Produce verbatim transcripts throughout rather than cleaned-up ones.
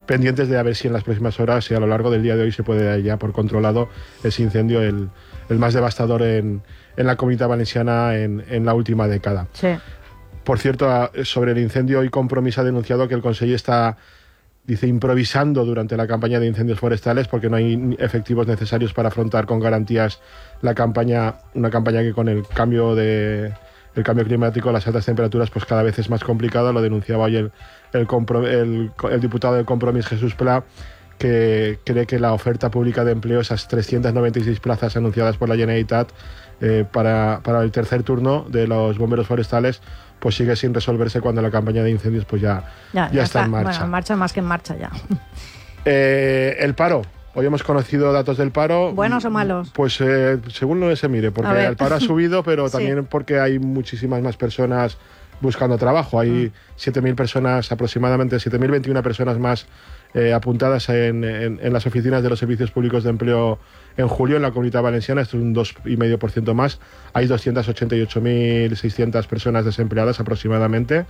pendientes de a ver si en las próximas horas y a lo largo del día de hoy se puede dar ya por controlado ese incendio, el, el más devastador en, en la Comunitat Valenciana en, en la última década. Sí. Por cierto, sobre el incendio, hoy Compromís ha denunciado que el Conseller está, dice, improvisando durante la campaña de incendios forestales porque no hay efectivos necesarios para afrontar con garantías la campaña, una campaña que con el cambio de el cambio climático, las altas temperaturas, pues cada vez es más complicado. Lo denunciaba hoy el, el, el, el diputado del Compromís, Jesús Pla, que cree que la oferta pública de empleo, esas trescientas noventa y seis plazas anunciadas por la Generalitat eh, para, para el tercer turno de los bomberos forestales, pues sigue sin resolverse cuando la campaña de incendios pues ya, ya, ya, ya está, está en marcha. Bueno, en marcha más que en marcha ya. Eh, el paro. Hoy hemos conocido datos del paro. ¿Buenos o malos? Pues eh, según lo que se mire, porque el paro ha subido, pero sí. también porque hay muchísimas más personas buscando trabajo. Hay mm. siete mil personas, aproximadamente siete mil veintiuna personas más eh, apuntadas en, en, en las oficinas de los servicios públicos de empleo en julio en la Comunitat Valenciana. Esto es un dos coma cinco por ciento más. Hay doscientas ochenta y ocho mil seiscientas personas desempleadas aproximadamente.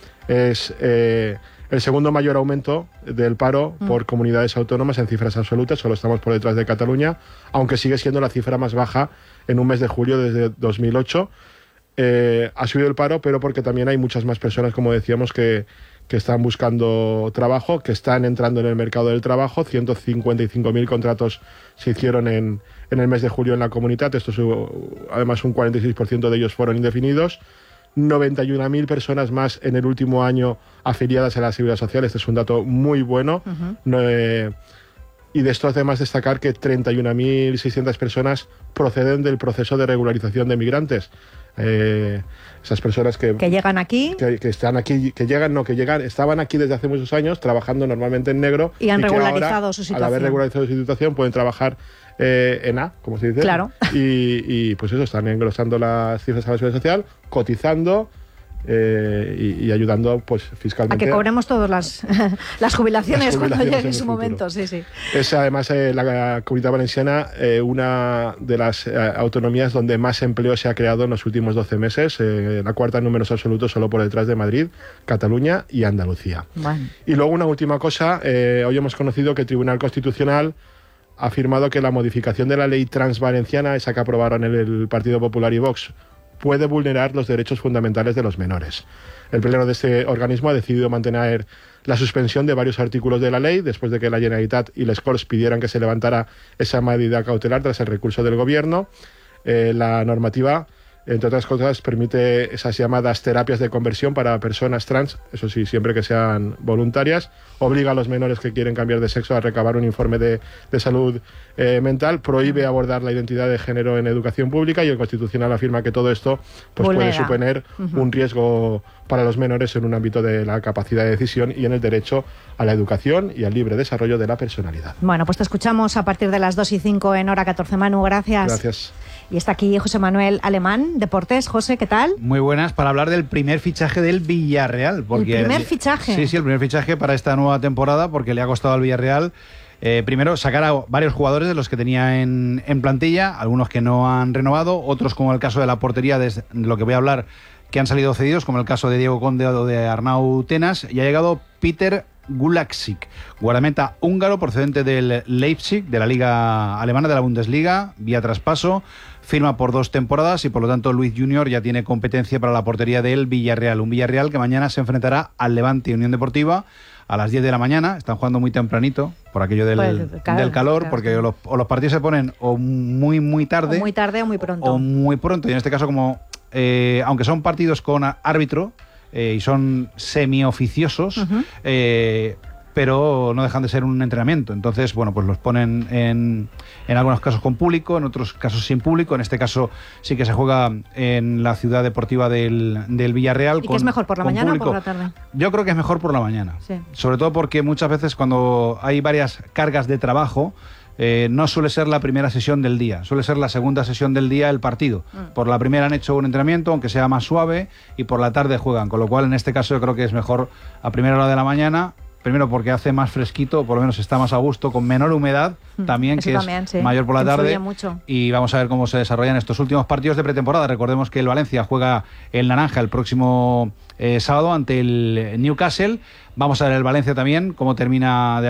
Es eh, el segundo mayor aumento del paro mm. por comunidades autónomas en cifras absolutas. Solo estamos por detrás de Cataluña, aunque sigue siendo la cifra más baja en un mes de julio desde dos mil ocho. Eh, ha subido el paro, pero porque también hay muchas más personas, como decíamos, que, que están buscando trabajo, que están entrando en el mercado del trabajo. ciento cincuenta y cinco mil contratos se hicieron en, en el mes de julio en la comunidad. Esto es, además, un cuarenta y seis por ciento de ellos fueron indefinidos. noventa y una mil personas más en el último año afiliadas a la Seguridad Social. Este es un dato muy bueno. Uh-huh. No, eh, y de esto además destacar que treinta y una mil seiscientas personas proceden del proceso de regularización de migrantes. Eh, esas personas que, que llegan aquí que, que están aquí, que llegan, no, que llegan, estaban aquí desde hace muchos años trabajando normalmente en negro y han y regularizado ahora, su situación. Al haber regularizado su situación pueden trabajar eh, en A, como se dice. Claro. Y, y pues eso, están engrosando las cifras a la Seguridad Social, cotizando eh, y, y ayudando pues fiscalmente. A que cobremos todas las, las jubilaciones, las jubilaciones cuando llegue su momento. Sí, sí. Es además eh, la Comunitat Valenciana eh, una de las eh, autonomías donde más empleo se ha creado en los últimos doce meses, eh, la cuarta en números absolutos, solo por detrás de Madrid, Cataluña y Andalucía. Bueno. Y luego una última cosa, eh, hoy hemos conocido que el Tribunal Constitucional ha afirmado que la modificación de la ley transvalenciana, esa que aprobaron el, el Partido Popular y Vox, puede vulnerar los derechos fundamentales de los menores. El pleno de este organismo ha decidido mantener la suspensión de varios artículos de la ley después de que la Generalitat y les Corts pidieran que se levantara esa medida cautelar tras el recurso del Gobierno. Eh, la normativa, entre otras cosas, permite esas llamadas terapias de conversión para personas trans, eso sí, siempre que sean voluntarias. Obliga a los menores que quieren cambiar de sexo a recabar un informe de, de salud eh, mental. Prohíbe abordar la identidad de género en educación pública y el Constitucional afirma que todo esto pues, puede suponer uh-huh. un riesgo para los menores en un ámbito de la capacidad de decisión y en el derecho a la educación y al libre desarrollo de la personalidad. Bueno, pues te escuchamos a partir de las dos y cinco en hora catorce. Manu, gracias. Gracias. Y está aquí José Manuel Alemán, Deportes. José, ¿qué tal? Muy buenas, para hablar del primer fichaje del Villarreal. Porque ¿El primer fichaje? Sí, sí, el primer fichaje para esta nueva temporada, porque le ha costado al Villarreal eh, primero sacar a varios jugadores de los que tenía en, en plantilla, algunos que no han renovado, otros como el caso de la portería, de lo que voy a hablar, que han salido cedidos, como el caso de Diego Conde o de Arnau Tenas, y ha llegado Peter Gulaksic, guardameta húngaro procedente del Leipzig, de la liga alemana, de la Bundesliga, vía traspaso, firma por dos temporadas y por lo tanto Luis Junior ya tiene competencia para la portería del Villarreal, un Villarreal que mañana se enfrentará al Levante Unión Deportiva a las diez de la mañana. Están jugando muy tempranito por aquello del, pues, claro, del calor, claro, porque claro. Los, o los partidos se ponen o muy muy tarde, o muy tarde o muy pronto, o muy pronto, y en este caso como eh, aunque son partidos con árbitro eh, y son semioficiosos, uh-huh. eh, pero no dejan de ser un entrenamiento. Entonces, bueno, pues los ponen en, en algunos casos con público, en otros casos sin público. En este caso sí que se juega en la ciudad deportiva del, del Villarreal. ¿Y con, qué es mejor, por la mañana público. o por la tarde? Yo creo que es mejor por la mañana. Sí. Sobre todo porque muchas veces cuando hay varias cargas de trabajo, eh, no suele ser la primera sesión del día, suele ser la segunda sesión del día el partido. Mm. Por la primera han hecho un entrenamiento, aunque sea más suave, y por la tarde juegan. Con lo cual, en este caso, yo creo que es mejor a primera hora de la mañana. Primero porque hace más fresquito, por lo menos está más a gusto, con menor humedad también, Eso que también, es sí. mayor por la tarde. Mucho. Y vamos a ver cómo se desarrollan estos últimos partidos de pretemporada. Recordemos que el Valencia juega el Naranja el próximo eh, sábado ante el Newcastle. Vamos a ver el Valencia también, cómo termina de